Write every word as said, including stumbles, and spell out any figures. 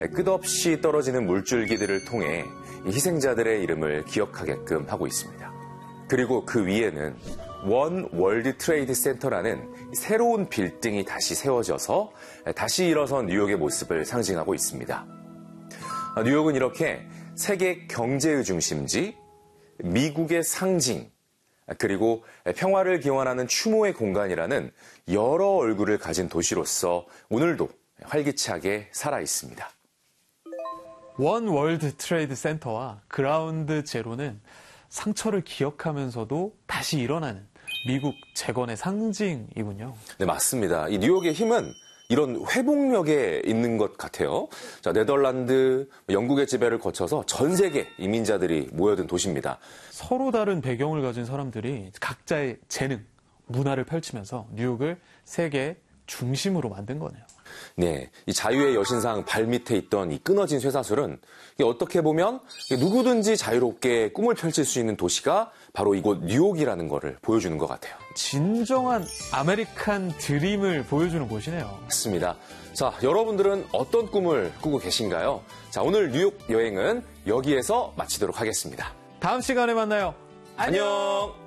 끝없이 떨어지는 물줄기들을 통해 희생자들의 이름을 기억하게끔 하고 있습니다. 그리고 그 위에는 원 월드 트레이드 센터라는 새로운 빌딩이 다시 세워져서 다시 일어선 뉴욕의 모습을 상징하고 있습니다. 뉴욕은 이렇게 세계 경제의 중심지, 미국의 상징, 그리고 평화를 기원하는 추모의 공간이라는 여러 얼굴을 가진 도시로서 오늘도 활기차게 살아 있습니다. 원 월드 트레이드 센터와 그라운드 제로는 상처를 기억하면서도 다시 일어나는 미국 재건의 상징이군요. 네, 맞습니다. 이 뉴욕의 힘은 이런 회복력에 있는 것 같아요. 자, 네덜란드, 영국의 지배를 거쳐서 전 세계 이민자들이 모여든 도시입니다. 서로 다른 배경을 가진 사람들이 각자의 재능, 문화를 펼치면서 뉴욕을 세계 중심으로 만든 거네요. 네, 이 자유의 여신상 발밑에 있던 이 끊어진 쇠사슬은 어떻게 보면 누구든지 자유롭게 꿈을 펼칠 수 있는 도시가 바로 이곳 뉴욕이라는 거를 보여주는 것 같아요. 진정한 아메리칸 드림을 보여주는 곳이네요. 맞습니다. 자, 여러분들은 어떤 꿈을 꾸고 계신가요? 자, 오늘 뉴욕 여행은 여기에서 마치도록 하겠습니다. 다음 시간에 만나요. 안녕.